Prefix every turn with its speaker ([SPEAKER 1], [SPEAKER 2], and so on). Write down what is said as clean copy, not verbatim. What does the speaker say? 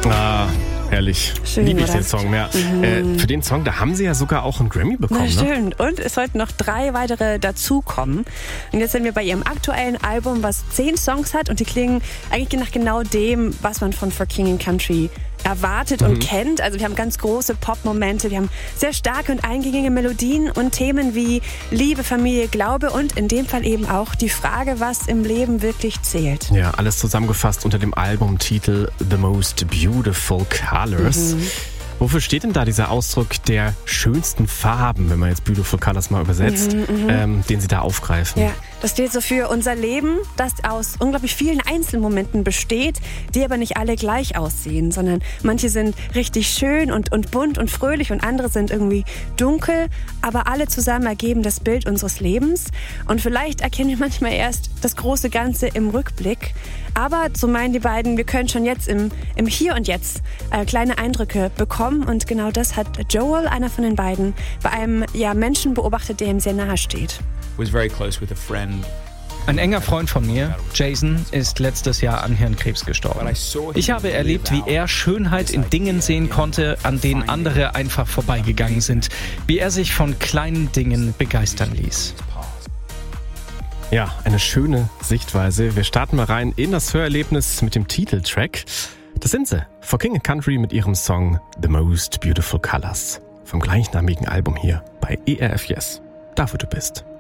[SPEAKER 1] Ah, herrlich.
[SPEAKER 2] Schön,
[SPEAKER 1] Liebe ich
[SPEAKER 2] oder?
[SPEAKER 1] den Song. Ja. Für den Song, da haben sie ja sogar auch einen Grammy bekommen.
[SPEAKER 2] Na
[SPEAKER 1] Ne?
[SPEAKER 2] schön. Und es sollten noch 3 weitere dazukommen. Und jetzt sind wir bei ihrem aktuellen Album, was 10 Songs hat. Und die klingen eigentlich nach genau dem, was man von For King and Country erwartet und kennt. Also wir haben ganz große Pop-Momente, wir haben sehr starke und eingängige Melodien und Themen wie Liebe, Familie, Glaube und in dem Fall eben auch die Frage, was im Leben wirklich zählt.
[SPEAKER 1] Ja, alles zusammengefasst unter dem Albumtitel The Most Beautiful Colors. Wofür steht denn da dieser Ausdruck der schönsten Farben, wenn man jetzt Beautiful Colors mal übersetzt, den sie da aufgreifen?
[SPEAKER 2] Ja, das steht so für unser Leben, das aus unglaublich vielen Einzelmomenten besteht, die aber nicht alle gleich aussehen, sondern manche sind richtig schön und bunt und fröhlich und andere sind irgendwie dunkel, aber alle zusammen ergeben das Bild unseres Lebens. Und vielleicht erkennen wir manchmal erst das große Ganze im Rückblick. Aber, so meinen die beiden, wir können schon jetzt im Hier und Jetzt kleine Eindrücke bekommen. Und genau das hat Joel, einer von den beiden, bei einem Menschen beobachtet, der ihm sehr nahe steht.
[SPEAKER 3] Was very close with a friend.
[SPEAKER 4] Ein enger Freund von mir, Jason, ist letztes Jahr an Hirnkrebs gestorben. Ich habe erlebt, wie er Schönheit in Dingen sehen konnte, an denen andere einfach vorbeigegangen sind. Wie er sich von kleinen Dingen begeistern ließ.
[SPEAKER 1] Ja, eine schöne Sichtweise. Wir starten mal rein in das Hörerlebnis mit dem Titeltrack. Das sind sie, For King and Country mit ihrem Song The Most Beautiful Colors vom gleichnamigen Album hier bei ERF Yes. Da, wo du bist.